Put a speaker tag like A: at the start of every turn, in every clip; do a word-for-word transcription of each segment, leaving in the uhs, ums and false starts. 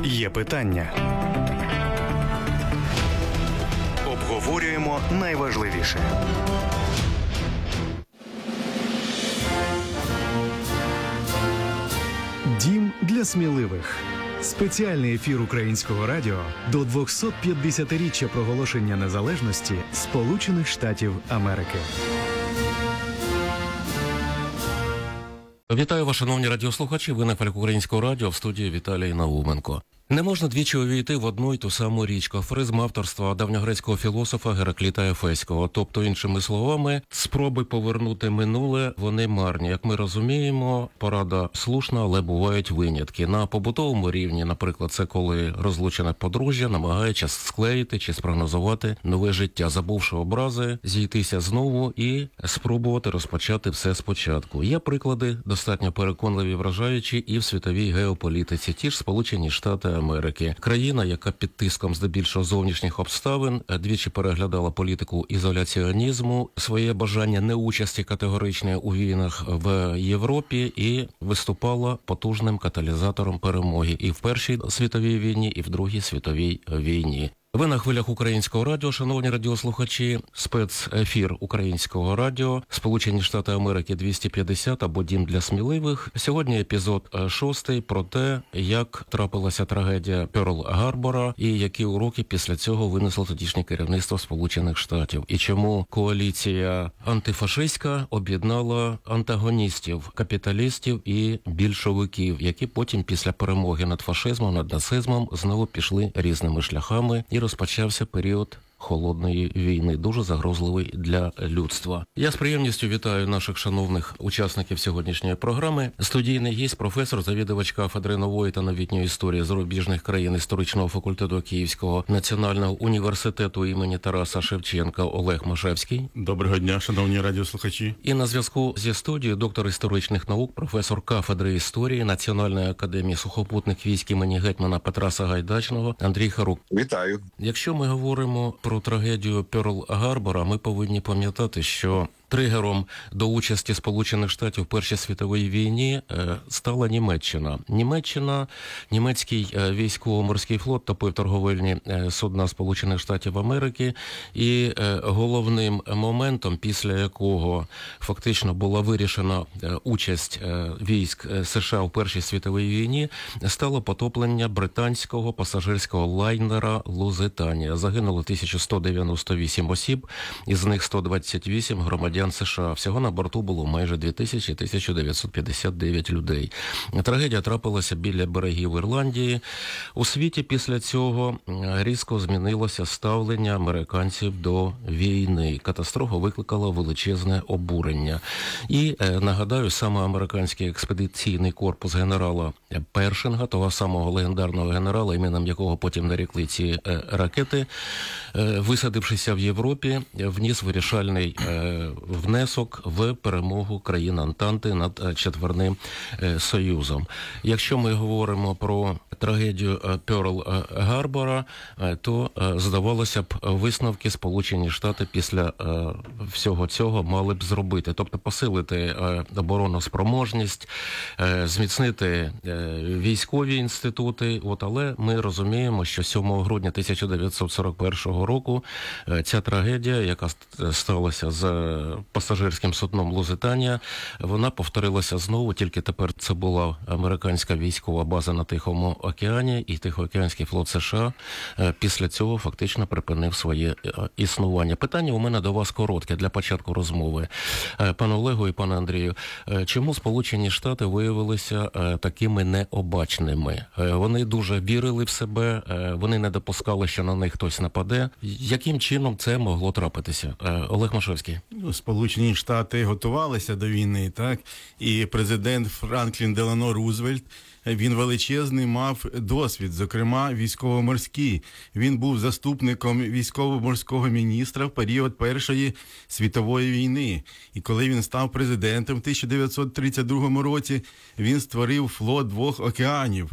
A: Є питання. Обговорюємо найважливіше. Дім для сміливих. Спеціальний ефір Українського радіо до двохсот-п'ятдесятиріччя проголошення незалежності Сполучених Штатів Америки.
B: Вітаю вас, шановні радіослухачі. Ви на хвилях Українського радіо, в студії Віталій Науменко. Не можна двічі увійти в одну й ту саму річку. Афоризм авторства давньогрецького філософа Геракліта Ефеського. Тобто, іншими словами, спроби повернути минуле, вони марні. Як ми розуміємо, порада слушна, але бувають винятки. На побутовому рівні, наприклад, це коли розлучене подружжя намагається склеїти чи спрогнозувати нове життя, забувши образи, зійтися знову і спробувати розпочати все спочатку. Є приклади достатньо переконливі і вражаючі і в світовій геополітиці. Ті ж Сполучені Штати Америки. Країна, яка під тиском здебільшого зовнішніх обставин двічі переглядала політику ізоляціонізму, своє бажання неучасті категоричної у війнах в Європі і виступала потужним каталізатором перемоги і в Першій світовій війні, і в Другій світовій війні. Ви на хвилях Українського радіо, шановні радіослухачі, спецефір Українського радіо, Сполучені Штати Америки двісті п'ятдесят або Дім для сміливих. Сьогодні епізод шостий про те, як трапилася трагедія Пёрл-Гарбора і які уроки після цього винесло тодішнє керівництво Сполучених Штатів. І чому коаліція антифашистська об'єднала антагоністів, капіталістів і більшовиків, які потім після перемоги над фашизмом, над нацизмом знову пішли різними шляхами і розпочався період холодної війни, дуже загрозливий для людства. Я з приємністю вітаю наших шановних учасників сьогоднішньої програми. Студійний гість, професор, завідувач кафедри нової та новітньої історії зарубіжних країн історичного факультету Київського національного університету імені Тараса Шевченка Олег Машевський.
C: Доброго дня, шановні радіослухачі.
B: І на зв'язку зі студією доктор історичних наук, професор кафедри історії Національної академії сухопутних військ імені гетьмана Петра Сагайдачного Андрій Харук.
D: Вітаю.
B: Якщо ми говоримо про трагедію Пёрл-Гарбора, ми повинні пам'ятати, що тригером до участі Сполучених Штатів в Першій світовій війні стала Німеччина. Німеччина, німецький військово-морський флот топив торговельні судна Сполучених Штатів Америки, і головним моментом, після якого фактично була вирішена участь військ США в Першій світовій війні, стало потоплення британського пасажирського лайнера «Лузитанія». Загинуло тисяча сто дев'яносто вісім осіб, із них сто двадцять вісім громадян США. Всього на борту було майже дві тисячі тисяча дев'ятсот п'ятдесят дев'ять людей. Трагедія трапилася біля берегів Ірландії. У світі після цього різко змінилося ставлення американців до війни. Катастрофа викликала величезне обурення. І, нагадаю, саме американський експедиційний корпус генерала Першинга, того самого легендарного генерала, іменем якого потім нарікли ці ракети, висадившися в Європі, вніс вирішальний внесок в перемогу країн Антанти над Четвірним Союзом. Якщо ми говоримо про трагедію Пёрл-Гарбора, то, здавалося б, висновки Сполучені Штати після всього цього мали б зробити. Тобто посилити обороноспроможність, зміцнити військові інститути. От, але ми розуміємо, що сьомого грудня тисяча дев'ятсот сорок першого року ця трагедія, яка сталася з пасажирським судном «Лузитанія», вона повторилася знову, тільки тепер це була американська військова база на Тихому океані, і Тихоокеанський флот США після цього фактично припинив своє існування. Питання у мене до вас коротке для початку розмови. Пане Олегу і пане Андрію, чому Сполучені Штати виявилися такими необачними? Вони дуже вірили в себе, вони не допускали, що на них хтось нападе. Яким чином це могло трапитися? Олег Машевський.
C: Сполучені Штати готувалися до війни, так? І президент Франклін Делано Рузвельт, він величезний мав досвід, зокрема військово-морський. Він був заступником військово-морського міністра в період Першої світової війни. І коли він став президентом в тисяча дев'ятсот тридцять другому році, він створив флот двох океанів.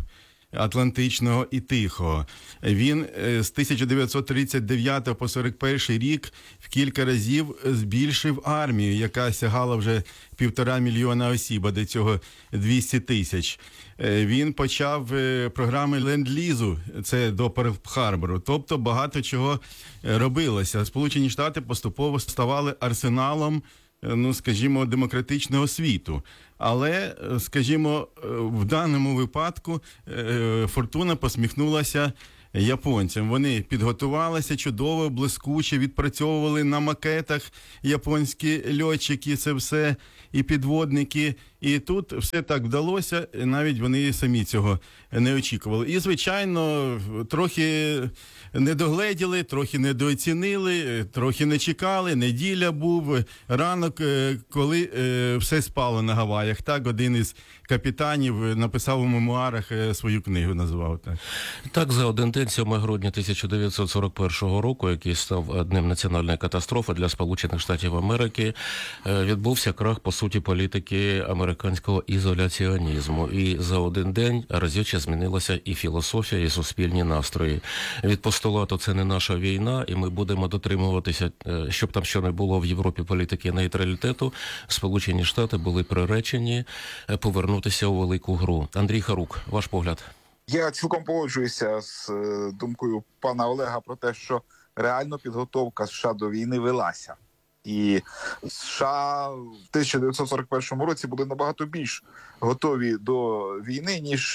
C: Атлантичного і Тихого. Він з тисяча дев'ятсот тридцять дев'ятого по сорок перший рік в кілька разів збільшив армію, яка сягала вже півтора мільйона осіб, а до цього двісті тисяч. Він почав програми ленд-лізу, це до Перл-Харбору, тобто багато чого робилося. Сполучені Штати поступово ставали арсеналом, ну, скажімо, демократичного світу. Але, скажімо, в даному випадку фортуна посміхнулася японцям. Вони підготувалися чудово, блискуче, відпрацьовували на макетах японські льотчики, це все, і підводники. І тут все так вдалося, навіть вони самі цього не очікували. І, звичайно, трохи не догледіли, трохи недооцінили, трохи не чекали. Неділя був, ранок, коли все спало на Гаваях. Так, один із капітанів написав у мемуарах, свою книгу назвав. Так,
B: так за один день, сьомого грудня тисяча дев'ятсот сорок першого року, який став днем національної катастрофи для Сполучених Штатів Америки, відбувся крах, по суті, політики американського ізоляціонізму. І за один день разюче змінилася і філософія, і суспільні настрої. Від постулату «це не наша війна», і ми будемо дотримуватися, щоб там що не було в Європі політики нейтралітету, Сполучені Штати були приречені повернутися у велику гру. Андрій Харук, ваш погляд?
D: Я цілком погоджуюся з думкою пана Олега про те, що реально підготовка США до війни велася. І США в тисяча дев'ятсот сорок першому році були набагато більш готові до війни, ніж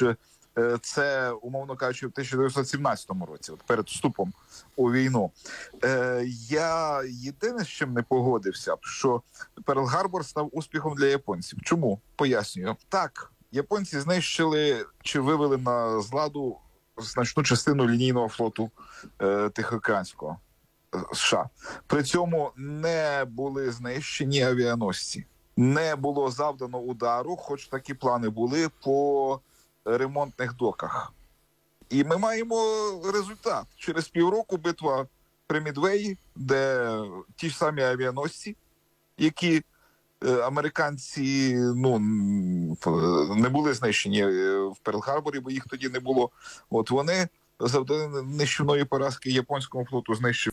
D: це, умовно кажучи, в тисяча дев'ятсот сімнадцятому році, от перед вступом у війну. Е, я єдине, з чим не погодився, що Перл-Гарбор став успіхом для японців. Чому? Пояснюю. Так, японці знищили чи вивели на з ладу значну частину лінійного флоту е, Тихоокеанського США. При цьому не були знищені авіаносці. Не було завдано удару, хоч такі плани були, по ремонтних доках. І ми маємо результат. Через півроку битва при Мідвеї, де ті ж самі авіаносці, які американці ну, не були знищені в Перл-Харборі, бо їх тоді не було. От вони завдали нищівної поразки японському флоту, знищив.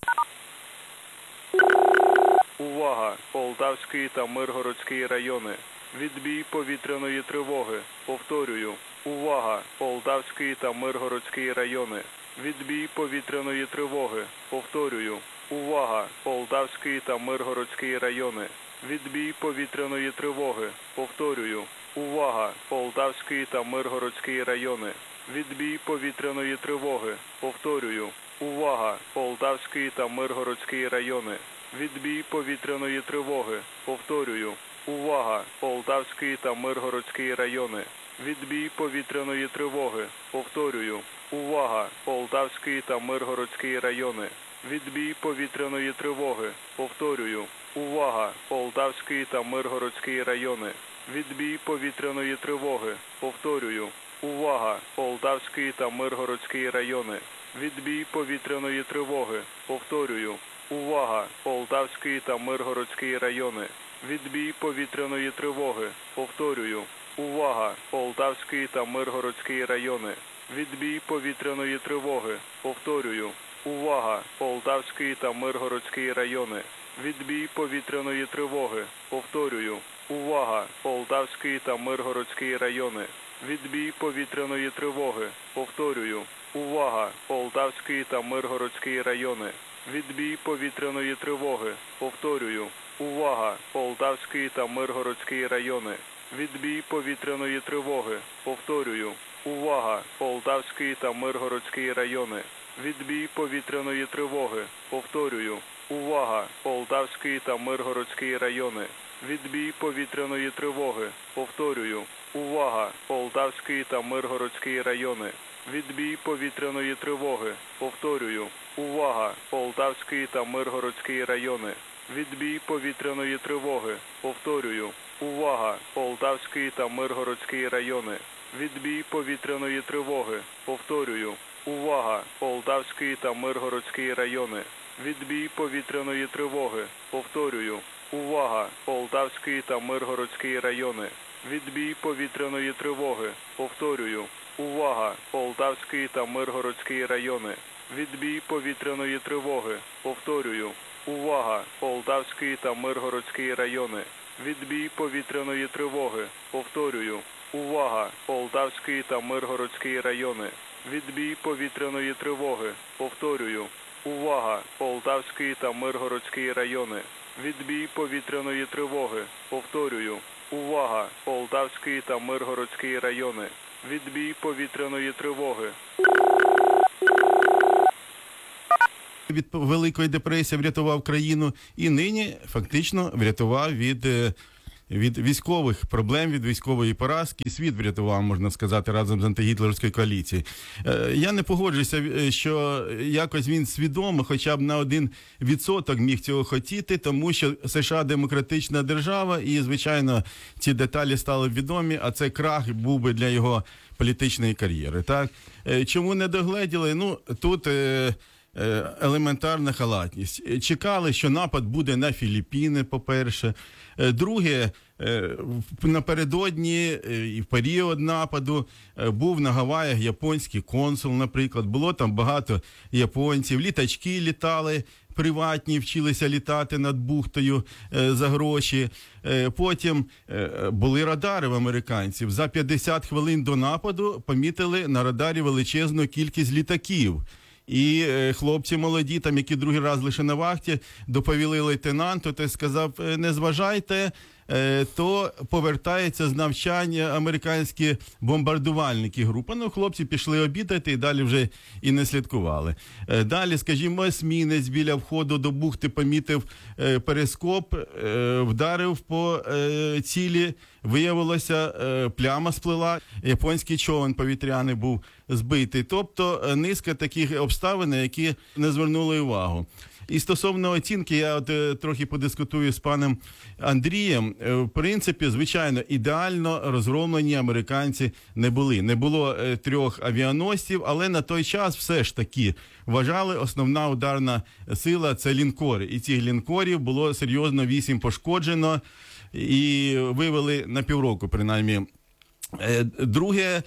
E: Увага! Полтавський та Миргородський райони. Відбій повітряної тривоги. Повторюю. Увага! Полтавський та Миргородський райони. Відбій повітряної тривоги. Повторюю. Увага! Полтавський та Миргородський райони. Відбій повітряної тривоги. Повторюю. Увага! Полтавський та Миргородський райони. Відбій повітряної тривоги. Повторюю. Увага! Полтавський та Миргородський райони. Відбій повітряної тривоги. Повторюю. Увага! Полтавський та Миргородський райони. Відбій повітряної тривоги. Повторюю. Увага! Полтавський та Миргородський райони. Відбій повітряної тривоги. Повторюю. Увага! Полтавський та Миргородський райони. Відбій повітряної тривоги. Повторюю. Увага! Полтавський та Миргородський райони. Відбій повітряної тривоги. Повторюю. Увага! Полтавський та Миргородський райони. Відбій повітряної тривоги. Повторюю. Увага! Полтавський та Миргородський райони. Відбій повітряної тривоги. Повторюю. Увага! Полтавський та Миргородський райони. Відбій повітряної тривоги. Повторюю. Увага! Полтавський та Миргородський райони. Відбій повітряної тривоги. Повторюю. Увага! Полтавський та Миргородський райони. Відбій повітряної тривоги. Повторюю. Увага! Полтавський та Миргородський райони. Відбій повітряної тривоги. Повторюю. Увага! Полтавський та Миргородський райони. Відбій повітряної тривоги. Повторюю. Увага! Полтавський та Миргородський райони. Відбій повітряної тривоги. Повторюю. Увага! Полтавський та Миргородський райони. Відбій повітряної тривоги. Повторюю. Увага! Полтавський та Миргородський райони. Відбій повітряної тривоги. Повторюю. Увага! Полтавський та Миргородський райони. Відбій повітряної тривоги. Повторюю. Увага! Полтавський та Миргородський райони. Відбій повітряної тривоги. Повторюю. Увага! Полтавський та Миргородський райони. Відбій повітряної тривоги. Повторюю. Увага! Полтавський та Миргородський райони. Відбій повітряної тривоги. Повторюю. Увага! Полтавський та Миргородський райони. Відбій повітряної тривоги. Повторюю. Увага! Полтавський та Миргородський райони. Відбій повітряної тривоги. Повторюю. Увага! Полтавський та Миргородський райони. Відбій повітряної тривоги. Повторюю. Увага! Полтавський та Миргородський райони. Відбій повітряної тривоги.
C: Від Великої депресії врятував країну і нині фактично врятував від, е, від військових проблем, від військової поразки. Світ врятував, можна сказати, разом з антигітлерською коаліцією. Е, Я не погоджуюся, е, що якось він свідомо, хоча б на один відсоток міг цього хотіти, тому що США демократична держава і, звичайно, ці деталі стали відомі, а це крах був би для його політичної кар'єри. Так? Е, Чому не догледіли? Ну, тут... Е, елементарна халатність. Чекали, що напад буде на Філіппіни, по-перше. Друге, напередодні і в період нападу був на Гаваях японський консул, наприклад. Було там багато японців. Літачки літали, приватні, вчилися літати над бухтою за гроші. Потім були радари в американців. За п'ятдесят хвилин до нападу помітили на радарі величезну кількість літаків. І е, хлопці молоді, там, які другий раз лише на вахті, доповіли лейтенанту, той сказав, не зважайте, е, то повертаються з навчання американські бомбардувальники групи. Ну, хлопці пішли обідати і далі вже і не слідкували. Е, далі, скажімо, есмінець біля входу до бухти помітив е, перископ, е, вдарив по е, цілі, виявилося, е, пляма сплила, японський човен повітряний був збитий. Тобто низка таких обставин, на які не звернули увагу. І стосовно оцінки, я от е, трохи подискутую з паном Андрієм. Е, в принципі, звичайно, ідеально розгромлені американці не були. Не було е, трьох авіаносців, але на той час все ж таки вважали, основна ударна сила – це лінкори. І цих лінкорів було серйозно вісім пошкоджено і вивели на півроку, принаймні. Е, друге,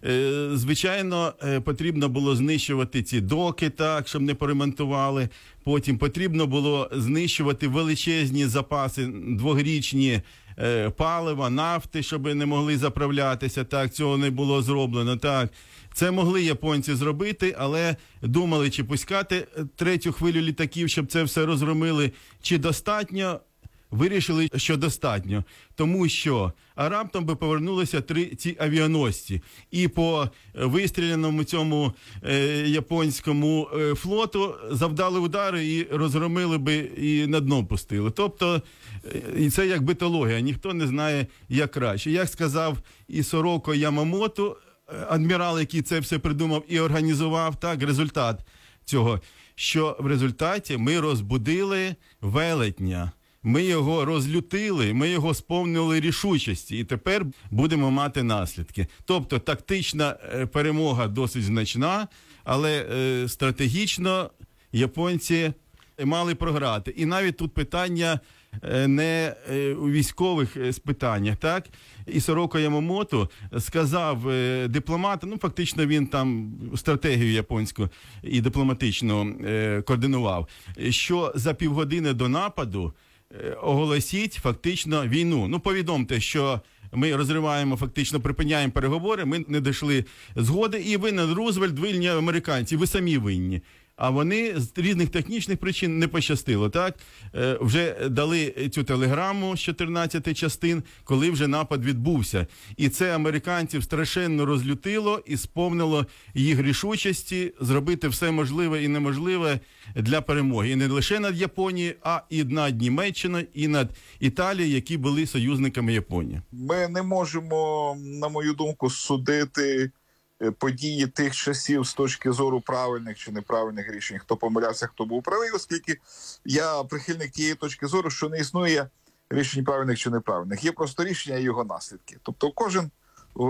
C: звичайно, потрібно було знищувати ці доки, так, щоб не поремонтували. Потім потрібно було знищувати величезні запаси, двохрічні е, палива, нафти, щоб не могли заправлятися. Так, цього не було зроблено. Так, це могли японці зробити, але думали, чи пускати третю хвилю літаків, щоб це все розгромили, чи достатньо. Вирішили, що достатньо, тому що а раптом би повернулися три ці авіаносці. І по вистріляному цьому е, японському е, флоту завдали удари і розгромили би, і на дно пустили. Тобто, е, і це як битологія, ніхто не знає, як краще. Як сказав Ісороко Ямамото, адмірал, який це все придумав і організував, так, результат цього, що в результаті ми розбудили велетня. Ми його розлютили, ми його сповнили рішучості, і тепер будемо мати наслідки. Тобто тактична перемога досить значна, але е, стратегічно японці мали програти. І навіть тут питання е, не е, у військових е, питаннях, так? Ісороко Ямамото сказав е, дипломатам, ну фактично він там стратегію японську і дипломатичну е, координував, що за півгодини до нападу оголосіть фактично війну. Ну, повідомте, що ми розриваємо, фактично припиняємо переговори, ми не дійшли згоди, і винен Рузвельт, винні американці, ви самі винні. А вони з різних технічних причин не пощастило, так? Е, вже дали цю телеграму з чотирнадцяти частин, коли вже напад відбувся. І це американців страшенно розлютило і сповнило їх рішучості зробити все можливе і неможливе для перемоги. І не лише над Японією, а і над Німеччиною, і над Італією, які були союзниками Японії.
D: Ми не можемо, на мою думку, судити події тих часів з точки зору правильних чи неправильних рішень, хто помилявся, хто був правий, оскільки я прихильник тієї точки зору, що не існує рішень правильних чи неправильних. Є просто рішення і його наслідки. Тобто кожен в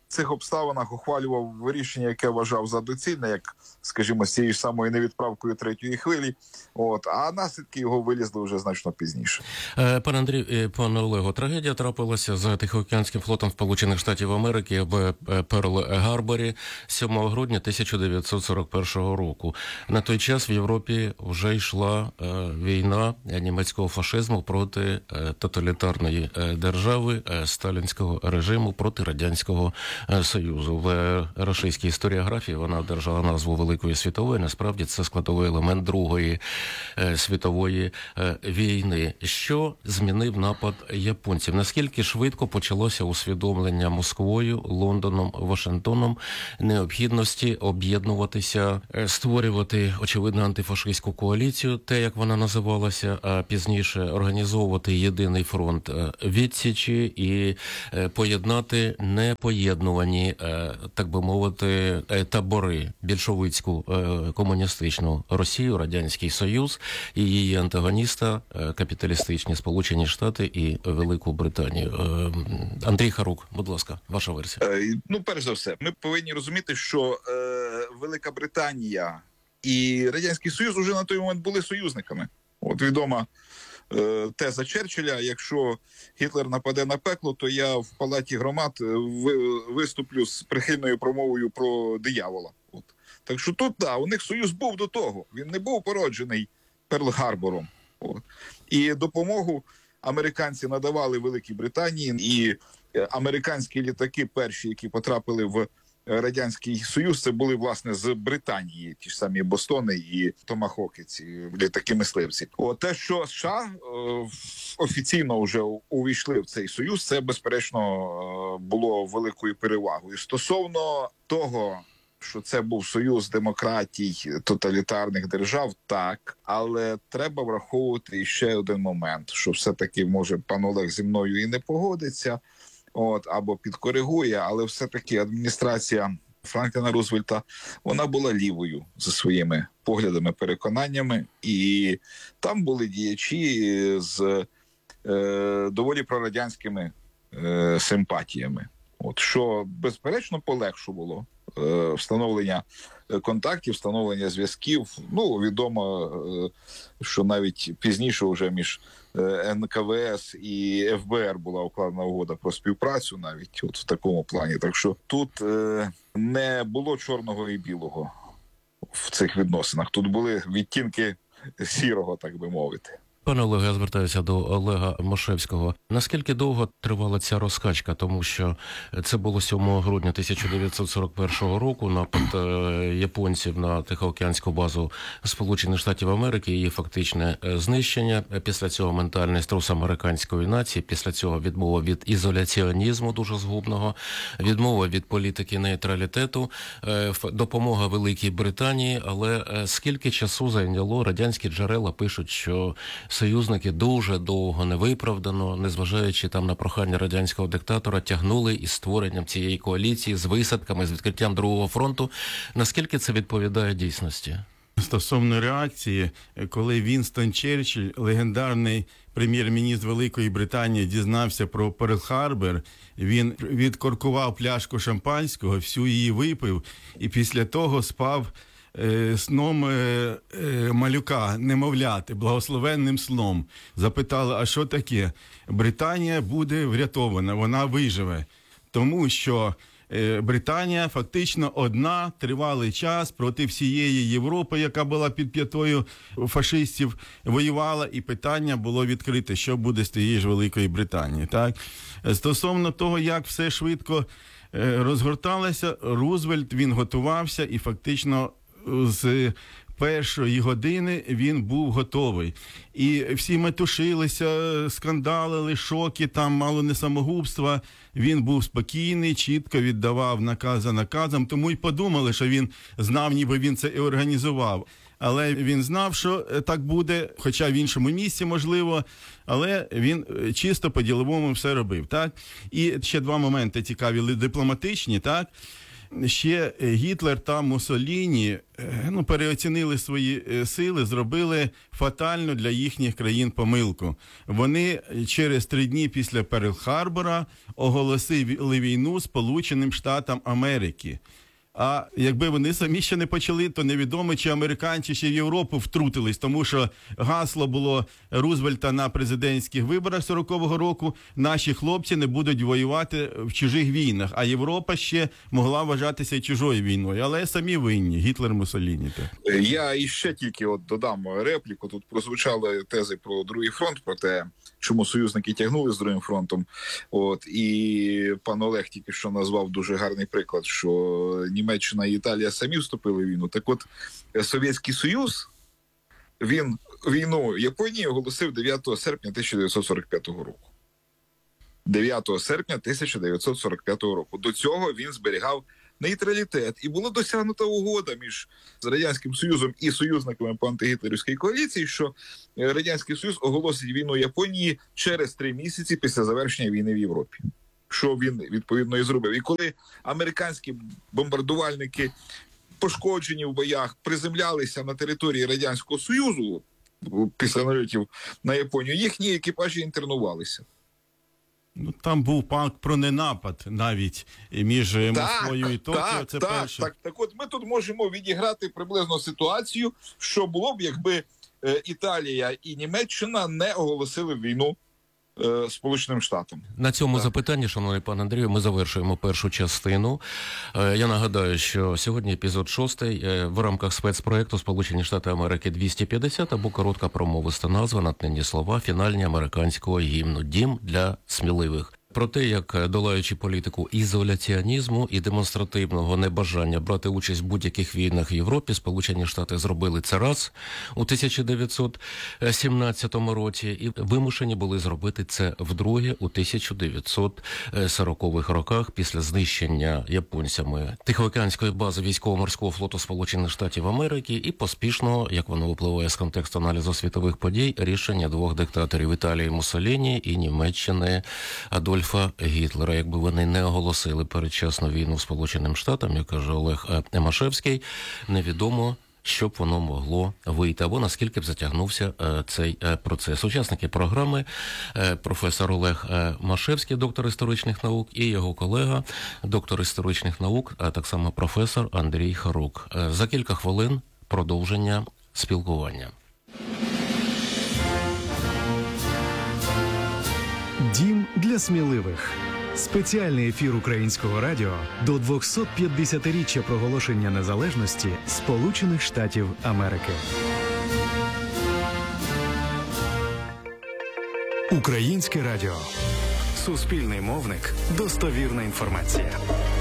D: цих обставинах ухвалював рішення, яке вважав за доцільне, як, скажімо, з цією ж самою невідправкою третьої хвилі. От, а наслідки його вилізли вже значно пізніше.
B: Пане Андрій, пане Олего, трагедія трапилася з Тихоокеанським флотом Сполучених Штатів Америки в Перл-Гарборі сьомого грудня тисяча дев'ятсот сорок першого року. На той час в Європі вже йшла війна німецького фашизму проти тоталітарної держави, сталінського режиму, проти Радянського Союзу. В російській історіографії вона одержала назву Великої світової. Насправді це складовий елемент Другої світової війни. Що змінив напад японців? Наскільки швидко почалося усвідомлення Москвою, Лондоном, Вашингтоном необхідності об'єднуватися, створювати, очевидно, антифашистську коаліцію, те, як вона називалася, а пізніше організовувати єдиний фронт відсічі і поєднати непоєднувані, так би мовити, табори: більшовицьку комуністичну Росію, Радянський Союз і її антагоніста капіталістичні Сполучені Штати і Велику Британію. Андрій Харук, будь ласка, ваша версія.
D: Ну, перш за все, ми повинні розуміти, що е, Велика Британія і Радянський Союз уже на той момент були союзниками. От відома е, теза Черчилля: якщо Гітлер нападе на пекло, то я в Палаті громад ви, виступлю з прихильною промовою про диявола. От. Так що тут, да, у них союз був до того. Він не був породжений Перл-Гарбором. От. І допомогу американці надавали Великій Британії, і американські літаки перші, які потрапили в Радянський Союз, це були, власне, з Британії, ті ж самі Бостони і Томахоки, ці літаки-мисливці. От те, що США е, офіційно вже увійшли в цей союз, це, безперечно, е, було великою перевагою. Стосовно того, що це був союз демократій, тоталітарних держав, так, але треба враховувати ще один момент, що все-таки, може, пан Олег зі мною і не погодиться, от, або підкоригує, але все-таки адміністрація Франкліна Рузвельта, вона була лівою за своїми поглядами, переконаннями, і там були діячі з е, доволі прорадянськими е, симпатіями, от, що, безперечно, полегшувало е, встановлення контактів, встановлення зв'язків. Ну, відомо, е, що навіть пізніше вже між ен ка ве ес і еф бе ер була укладена угода про співпрацю, навіть от в такому плані. Так що тут е, не було чорного і білого в цих відносинах. Тут були відтінки сірого, так би мовити.
B: Пане Олеге, я звертаюся до Олега Мошевського. Наскільки довго тривала ця розкачка? Тому що це було сьомого грудня тисяча дев'ятсот сорок першого року, напад японців на Тихоокеанську базу Сполучених Штатів Америки, її фактичне знищення. Після цього ментальний струс американської нації, після цього відмова від ізоляціонізму дуже згубного, відмова від політики нейтралітету, допомога Великій Британії. Але скільки часу зайняло? Радянські джерела пишуть, що союзники дуже довго, невиправдано, незважаючи там на прохання радянського диктатора, тягнули із створенням цієї коаліції, з висадками, з відкриттям Другого фронту. Наскільки це відповідає дійсності?
C: Стосовно реакції, коли Вінстон Черчилль, легендарний прем'єр-міністр Великої Британії, дізнався про Перл-Харбор, він відкоркував пляшку шампанського, всю її випив і після того спав сном е, е, малюка, немовляти, благословенним сном. Запитали, а що таке? Британія буде врятована, вона виживе. Тому що е, Британія фактично одна тривалий час проти всієї Європи, яка була під п'ятою фашистів, воювала, і питання було відкрите, що буде з тієї ж Великої Британії. Так? Стосовно того, як все швидко е, розгорталося, Рузвельт, він готувався і фактично з першої години він був готовий. І всі метушилися, скандалили, шоки, там мало не самогубства. Він був спокійний, чітко віддавав наказ за наказом, тому й подумали, що він знав, ніби він це і організував. Але він знав, що так буде, хоча в іншому місці, можливо, але він чисто по-діловому все робив. Так? І ще два моменти цікаві, дипломатичні, так? ще Гітлер та Муссоліні ну, переоцінили свої сили, зробили фатальну для їхніх країн помилку. Вони через три дні після Перл-Харбора оголосили війну Сполученим Штатам Америки. А якби вони самі ще не почали, то невідомо, чи американці ще в Європу втрутились, тому що гасло було Рузвельта на президентських виборах сорокового року: наші хлопці не будуть воювати в чужих війнах, а Європа ще могла вважатися чужою війною. Але самі винні, Гітлер, Муссоліні.
D: Я іще тільки от додам репліку. Тут прозвучали тези про другий фронт, про те, чому союзники тягнули з другим фронтом. От, і пан Олег тільки що назвав дуже гарний приклад, що Німеччина і Італія самі вступили в війну. Так от, Совєтський Союз, він війну Японії оголосив дев'ятого серпня тисяча дев'ятсот сорок п'ятого року. дев'ятого серпня тисяча дев'ятсот сорок п'ятого року. До цього він зберігав нейтралітет. І була досягнута угода між Радянським Союзом і союзниками по антигітлерівській коаліції, що Радянський Союз оголосить війну Японії через три місяці після завершення війни в Європі. Що він, відповідно, і зробив. І коли американські бомбардувальники, пошкоджені в боях, приземлялися на території Радянського Союзу після нальотів на Японію, їхні екіпажі інтернувалися.
C: Ну, там був пакт про ненапад навіть між Москвою і Токіо.
D: Так,
C: це
D: так,
C: перше.
D: так, так от ми тут можемо відіграти приблизно ситуацію, що було б, якби е, Італія і Німеччина не оголосили війну е, Сполученим Штатам.
B: На цьому
D: так.
B: запитанні, шановний пан Андрію, ми завершуємо першу частину. Я нагадаю, що сьогодні епізод шостий в рамках спецпроєкту «Сполучені Штати Америки двісті п'ятдесят» або коротка промовиста назва, натхненні слова, фінальні американського гімну «Дім для сміливих». Про те, як, долаючи політику ізоляціонізму і демонстративного небажання брати участь в будь-яких війнах в Європі, Сполучені Штати зробили це раз у тисяча дев'ятсот сімнадцятому році і вимушені були зробити це вдруге у тисяча дев'ятсот сорокових роках після знищення японцями Тихоокеанської бази військово-морського флоту Сполучених Штатів Америки і поспішного, як воно випливає з контексту аналізу світових подій, рішення двох диктаторів Італії Муссоліні і Німеччини Адольфа Гітлера. Якби вони не оголосили передчасну війну Сполученим Штатам, як каже Олег Емашевський, невідомо, що б воно могло вийти, або наскільки б затягнувся е, цей е, процес. Учасники програми е, професор Олег е, Машевський, доктор історичних наук, і його колега, доктор історичних наук, а так само професор Андрій Харук. Е, за кілька хвилин продовження спілкування.
A: Дім для сміливих. Спеціальний ефір Українського радіо до двохсот п'ятдесятиріччя проголошення незалежності Сполучених Штатів Америки. Українське радіо. Суспільний мовник. Достовірна інформація.